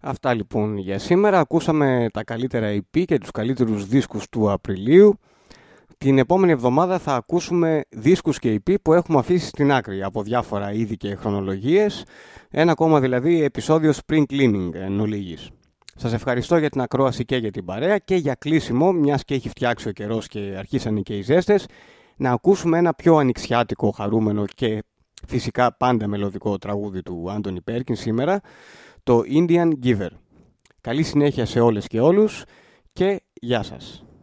Αυτά λοιπόν για σήμερα. Ακούσαμε τα καλύτερα EP και τους καλύτερους δίσκους του Απριλίου. Την επόμενη εβδομάδα θα ακούσουμε δίσκους και EP που έχουμε αφήσει στην άκρη από διάφορα είδη και χρονολογίες. Ένα ακόμα δηλαδή επεισόδιο Spring Cleaning εν ολίγης. Σας ευχαριστώ για την ακρόαση και για την παρέα και για κλείσιμο, μιας και έχει φτιάξει ο καιρός και αρχίσανε και οι ζέστες, να ακούσουμε ένα πιο ανοιξιάτικο, χαρούμενο και φυσικά πάντα μελωδικό τραγούδι του Άντονι Πέρκιν σήμερα, το Indian Giver. Καλή συνέχεια σε όλες και όλους και γεια σας.